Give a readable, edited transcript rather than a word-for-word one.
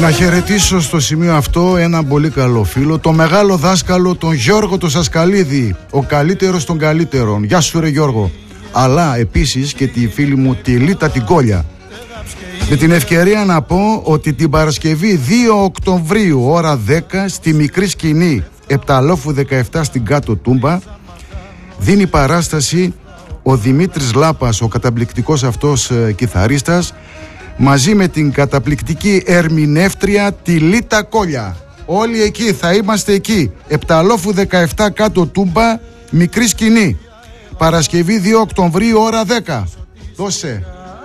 Να χαιρετήσω στο σημείο αυτό έναν πολύ καλό φίλο, το μεγάλο δάσκαλο, τον Γιώργο το Σασκαλίδη, ο καλύτερος των καλύτερων. Γεια σου ρε Γιώργο. Αλλά επίσης και τη φίλη μου τη Λίτα την Κόλια. Με την ευκαιρία να πω ότι την Παρασκευή 2 Οκτωβρίου ώρα 10 στη Μικρή Σκηνή Επταλόφου 17 στην Κάτω Τούμπα δίνει παράσταση ο Δημήτρης Λάπας, ο καταπληκτικός αυτός κιθαρίστας, μαζί με την καταπληκτική ερμηνεύτρια τη Λίτα Κόλια. Όλοι εκεί, θα είμαστε εκεί. Επταλόφου 17 Κάτω Τούμπα, Μικρή Σκηνή. Παρασκευή 2 Οκτωβρίου ώρα 10. Δώσε.